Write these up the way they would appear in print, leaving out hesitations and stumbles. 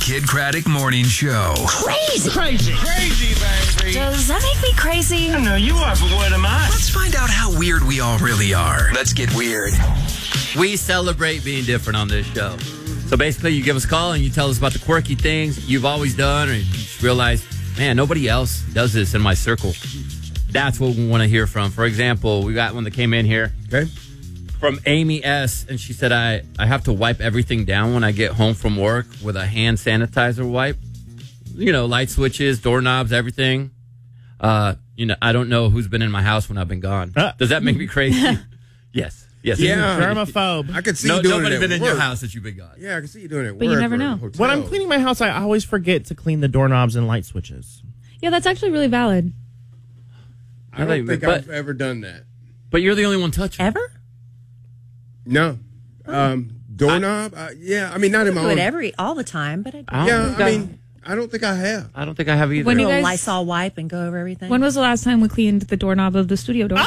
Kid Craddock Morning Show. Crazy, baby. Does that make me crazy? I know you are, but what am I? Let's find out how weird we all really are. Let's get weird. We celebrate being different on this show. So basically, you give us a call and you tell us about the quirky things you've always done, or you just realize, man, nobody else does this in my circle. That's what we want to hear from. For example, we got one that came in here. Okay. From Amy S. And she said, I have to wipe everything down when I get home from work with a hand sanitizer wipe. You know, light switches, doorknobs, everything. I don't know who's been in my house when I've been gone. Does that make me crazy? Yes. Yes. Yeah. Germaphobe. I could see you doing nobody it been at in work. your house that you've been gone. Yeah, I can see you doing it at But work. you never or know. hotel. When I'm cleaning my house, I always forget to clean the doorknobs and light switches. Yeah, that's actually really valid. I don't think I've ever done that. But you're the only one touching. Ever? No. Doorknob? Yeah, I mean, not in my Do own. it all the time, but I do. I don't think I have. I don't think I have either. When A you little guys- Lysol wipe and go over everything. When was the last time we cleaned the doorknob of the studio door?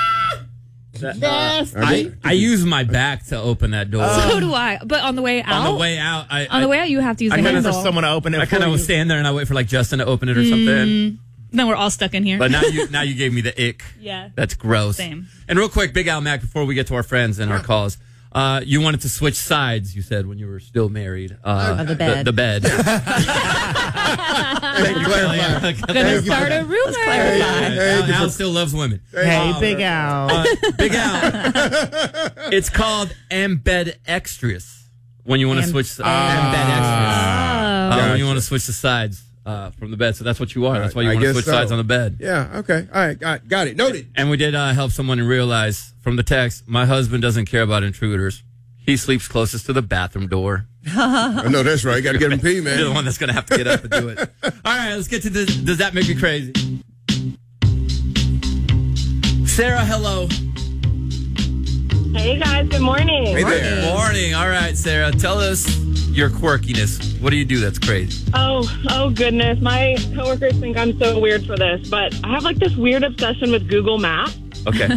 I use my back to open that door. So do I. But on the way out, On the way out, on the way out, you have to use the Waiting handle. for someone to open it. I kind of for was you. stand there and I wait for like Justin to open it or something. Then we're all stuck in here. But now you gave me the ick. Yeah. That's gross. Same. And real quick, Big Al Mac, before we get to our friends and our calls, you wanted to switch sides, you said, when you were still married. Of the bed. The bed. Thank you for clarifying. Gonna start a rumor. Al still loves women. Hey, Big Al. Big Al. It's called embed extras when you want to switch. Embed extras. When you want to switch the sides from the bed. So that's what you are. That's why you I want to guess switch so. sides on the bed. Yeah, okay. All right, got it. Noted. And we did help someone realize from the text, my husband doesn't care about intruders. He sleeps closest to the bathroom door. I know that's right. Got to get him pee, man. You're the one that's going to have to get up and do it. All right, let's get to this. Does that make me crazy? Sarah, hello. Hey guys, good morning. Hey there. Morning. All right, Sarah, tell us your quirkiness. What do you do that's crazy? Oh goodness. My coworkers think I'm so weird for this, but I have like this weird obsession with Google Maps. Okay.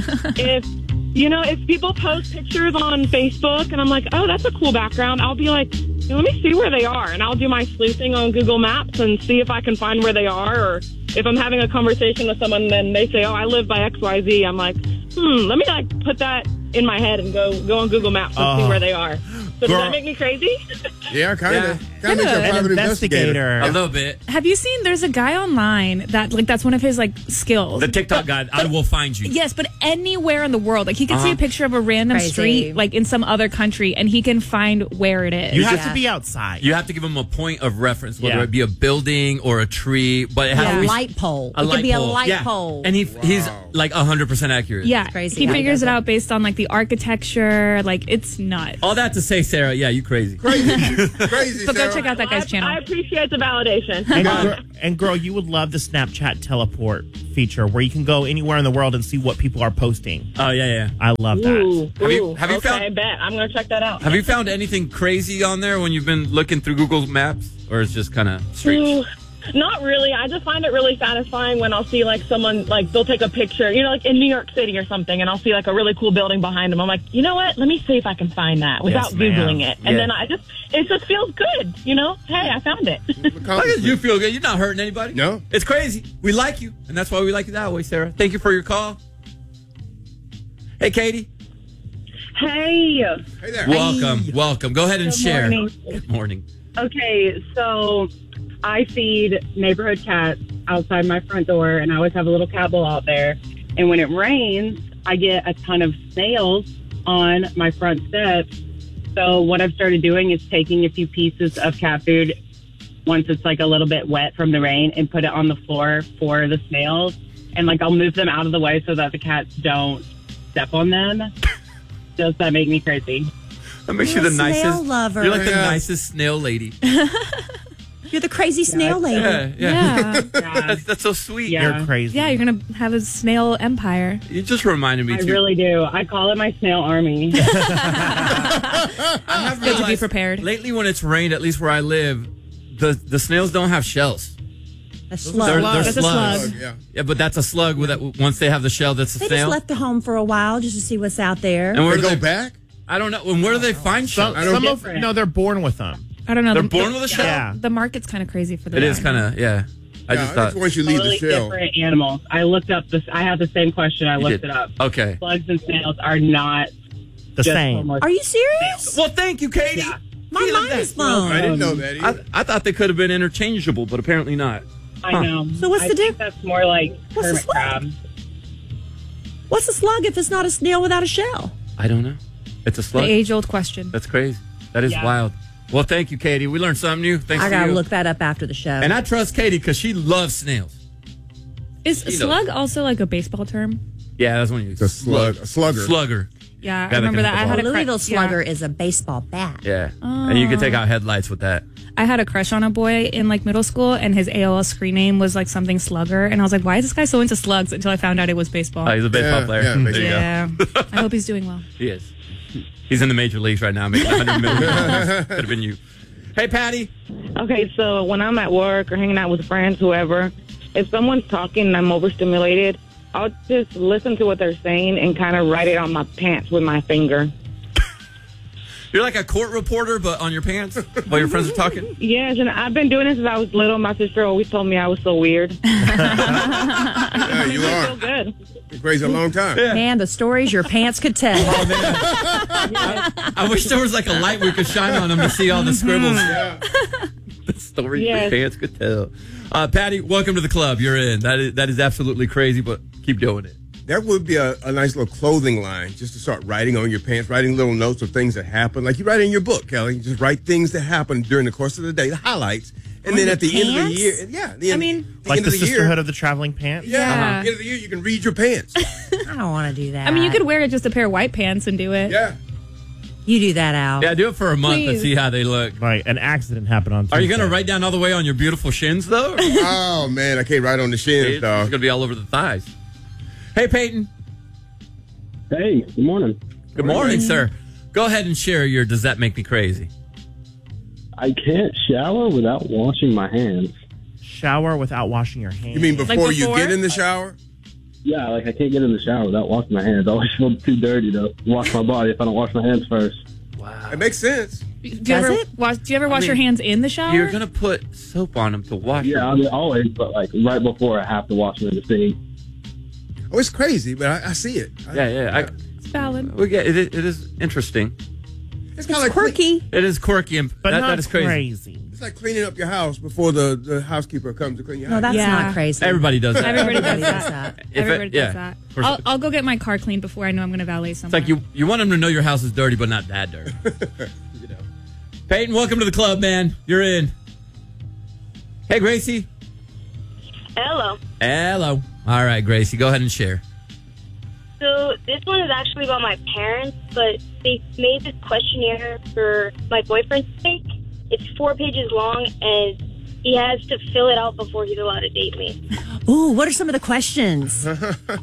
If people post pictures on Facebook and I'm like, oh, that's a cool background, I'll be like, let me see where they are. And I'll do my sleuthing on Google Maps and see if I can find where they are. Or if I'm having a conversation with someone and they say, oh, I live by XYZ, I'm like, let me like put that in my head and go on Google Maps and see where they are. So does that make me crazy? Yeah, kind of. Kind of Yeah. a private An investigator. investigator. A little bit. Have you seen? There's a guy online that's one of his skills. The TikTok guy, I will find you. Yes, but anywhere in the world, he can see a picture of a random Crazy. street, in some other country, and he can find where it is. You have to be outside. You have to give him a point of reference, whether Yeah. it be a building or a tree, but it has Yeah, to a be light pole. a It light could be pole. a light Yeah. pole. And he's like 100% accurate. Yeah, crazy he how he figures does it it. out based on the architecture. It's nuts. All that to say, Sarah, yeah, you crazy. Crazy, But go Sarah. check out that guy's channel. I appreciate the validation. And girl, you would love the Snapchat teleport feature where you can go anywhere in the world and see what people are posting. Oh yeah. I love that. Have you okay, found- I bet. I'm going to check that out. Have you found anything crazy on there when you've been looking through Google Maps, or it's just kind of strange? Ooh, not really. I just find it really satisfying when I'll see someone they'll take a picture, in New York City or something, and I'll see a really cool building behind them. I'm like, you know what? Let me see if I can find that without Yes, ma'am. Googling it. And Yeah. then it just feels good, Hey, I found it. How does you feel good? You're not hurting anybody. No. It's crazy. We like you, and that's why we like you that way, Sarah. Thank you for your call. Hey, Katie. Hey. Hey there. Welcome. Go ahead and share. morning. Good morning. Okay, so I feed neighborhood cats outside my front door, and I always have a little cat bowl out there. And when it rains, I get a ton of snails on my front steps. So what I've started doing is taking a few pieces of cat food once it's a little bit wet from the rain and put it on the floor for the snails. And I'll move them out of the way so that the cats don't step on them. Does that make me crazy? That makes You're you the a snail nicest. lover. You're like the Yeah. nicest snail lady. You're the crazy snail lady. Yeah. Yeah. That's so sweet. Yeah. You're crazy. Yeah, you're going to have a snail empire. You just reminded me I too. really do. I call it my snail army. I have Good to be realized prepared. Lately, when it's rained, at least where I live, the snails don't have shells. A slug. They're That's a slugs. slug. Yeah. Yeah, but that's a slug. Once they have the shell, that's a They snail. just left the home for a while just to see what's out there. And where They do go back? I don't know. And where do they find shells? Some different. they're born with them. I don't know. They're born with a shell? Yeah. The market's kind of crazy for the It is dino. kind of, yeah. I just thought. once you leave Totally the shell. different animals. I looked up this. I had the same question. I looked it up. Okay. Slugs and snails are not The just same. homo- Are you serious? Well, thank you, Katie. Yeah. My Feeling mind that, is blown. I didn't know that either. I thought they could have been interchangeable, but apparently not. I know. So what's I the think that's more like What's the hermit slug? crab. What's a slug if it's not a snail without a shell? I don't know. It's a The slug. age-old question. That's crazy. That is Yeah. wild. Well, thank you, Katie. We learned something new. Thanks I to gotta you. look that up after the show. And I trust Katie because she loves snails. Is knows. slug also like a baseball term? Yeah, that's when you. It's a slugger. Slugger. Yeah, that I remember can that. I hit the had a a Louisville crush. slugger is a baseball bat. Yeah. And you can take out headlights with that. I had a crush on a boy in like middle school, and his AOL screen name was like something slugger, and I was like, "Why is this guy so into slugs?" Until I found out it was baseball. Oh, he's a baseball Yeah, player. yeah, There you yeah, I hope he's doing well. go. He is. He's in the major leagues right now, making $100 million. Could have been you. Hey, Patty. Okay, so when I'm at work or hanging out with friends, whoever, if someone's talking and I'm overstimulated, I'll just listen to what they're saying and kind of write it on my pants with my finger. You're like a court reporter, but on your pants while your friends are talking? Yes, and I've been doing this since I was little. My sister always told me I was so weird. Yeah, you So are. good. Been crazy a long time. Man, the stories your pants could tell. Oh, man. I wish there was like a light we could shine on them to see all the scribbles. Yeah. The stories Yes. your pants could tell. Patty, welcome to the club. You're in. That is absolutely crazy, but keep doing it. That would be a nice little clothing line just to start writing on your pants, writing little notes of things that happen. Like you write in your book, Kelly. You just write things that happen during the course of the day, the highlights. And then your at the end of the pants? year, yeah. I mean, Like end the of the Sisterhood year, of the Traveling Pants? yeah. Yeah. At the end of the year, you can read your pants. I don't want to do that. I mean, you could wear just a pair of white pants and do it. Yeah. You do that, Al. Yeah, do it for a month and Please. see how they look. Right, an accident happened on Tuesday. Are you going to write down all the way on your beautiful shins, though? Oh, man, I can't write on the shins, It's dog. going to be all over the thighs. Hey, Peyton. Hey, good morning. Good morning, sir. Go ahead and share your Does That Make Me Crazy? I can't shower without washing my hands. Shower without washing your hands? You mean before you before? get in the shower? Yeah, like I can't get in the shower without washing my hands. I always feel too dirty to wash my body if I don't wash my hands first. Wow. It makes sense. Do you Does ever it? wash? Do you ever wash mean, your hands in the shower? You're going to put soap on them to wash Yeah, I them. mean, always, but like right before I have to wash them in the sink. Oh, it's crazy, but I see it. Yeah. It's valid. We get it. It is interesting. It's kind of like Quirky. It is quirky, and But that not is crazy. crazy. It's like cleaning up your house before the housekeeper comes to clean your No, house. that's Yeah. not crazy. Everybody does that. Everybody does Everybody does that. that. If it- Everybody yeah, does that. of course. I'll go get my car cleaned before I know I'm going to valet It's somewhere. like you want them to know your house is dirty, but not that dirty. You know. Peyton, welcome to the club, man. You're in. Hey, Gracie. Hello. Hello. All right, Gracie, go ahead and share. So this one is actually about my parents, but they made this questionnaire for my boyfriend to take. It's 4 pages long, and he has to fill it out before he's allowed to date me. Ooh, what are some of the questions? So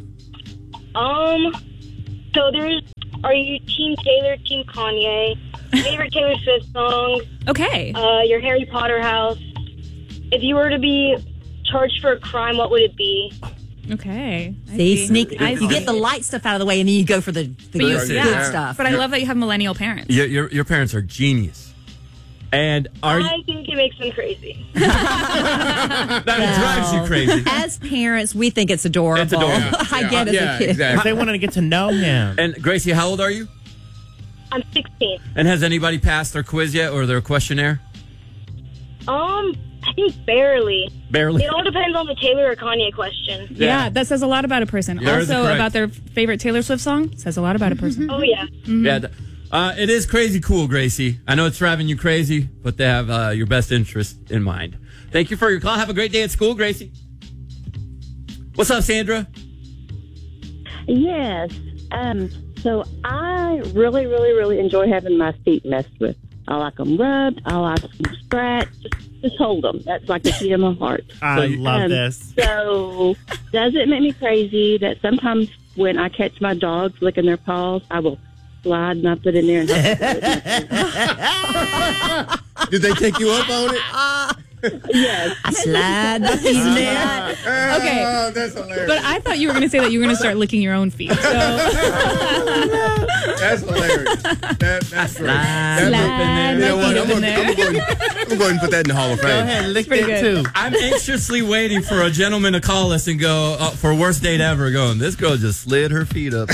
there's, are you Team Taylor, Team Kanye? Favorite Taylor Swift songs? Okay. Your Harry Potter house? If you were to be charged for a crime, what would it be? Okay. I See, sneak. I You see. get the light stuff out of the way, and then you go for the But you- good yeah. stuff. But I love that you have millennial parents. Your parents are genius. And are you, I think it makes them crazy. that drives you crazy. As parents, we think it's adorable. It's adorable. I get as a kid. If they wanted to get to know him. And Gracie, how old are you? I'm 16. And has anybody passed their quiz yet or their questionnaire? I think barely. Barely. It all depends on the Taylor or Kanye question. Yeah, that says a lot about a person. Yours is Also, correct. about their favorite Taylor Swift song, says a lot about a person. Oh, yeah. Yeah. It is crazy cool, Gracie. I know it's driving you crazy, but they have your best interest in mind. Thank you for your call. Have a great day at school, Gracie. What's up, Sandra? Yes. So I really enjoy having my feet messed with. I like them rubbed. I like them scratched. Just hold them. That's like the key to my heart. I love this. So does it make me crazy that sometimes when I catch my dogs licking their paws, I will slide my foot in there and Did they take you up on it? Yes. I slide my feet in there. Okay. Oh, that's hilarious. But I thought you were going to say that you were going to start licking your own feet. So. That's hilarious. That's great. Slide You know my what? feet I'm up in there. going to go ahead and put that in the Hall of Fame. Go ahead, lick Pretty that good. too. I'm anxiously waiting for a gentleman to call us and go for worst date ever. Going, this girl just slid her feet up.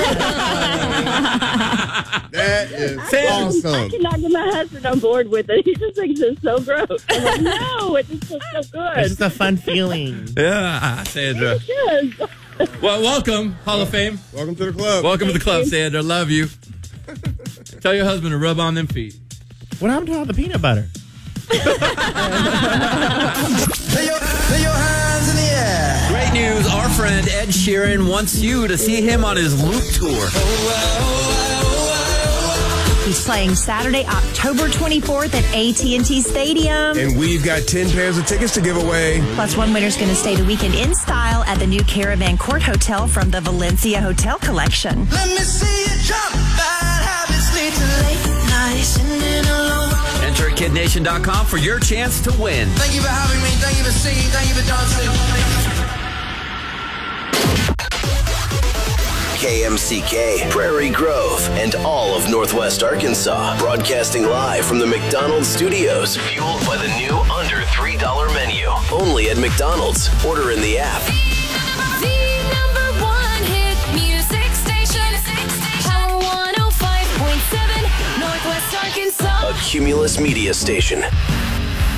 That is I awesome. cannot get my husband on board with it. He just thinks it's so gross. I'm like, no, it just feels so It's good. just a fun feeling. Yeah, Sandra. Yes. Well, welcome, Hall of Fame. Welcome to the club. Welcome to the club, Sandra. Love you. Tell your husband to rub on them feet. What happened to all the peanut butter? Great news. Our friend Ed Sheeran wants you to see him on his Loop tour. He's playing Saturday, October 24th at AT&T Stadium. And we've got 10 pairs of tickets to give away. Plus, one winner's going to stay the weekend in style at the new Caravan Court Hotel from the Valencia Hotel Collection. Let me see you jump. Bad habits lead to late nights and then alone. Enter at kidnation.com for your chance to win. Thank you for having me. Thank you for singing. Thank you for dancing. KMCK, Prairie Grove, and all of Northwest Arkansas. Broadcasting live from the McDonald's studios. Fueled by the new under $3 menu. Only at McDonald's. Order in the app. The number one hit music station. Power 105.7, Northwest Arkansas. A Cumulus Media Station.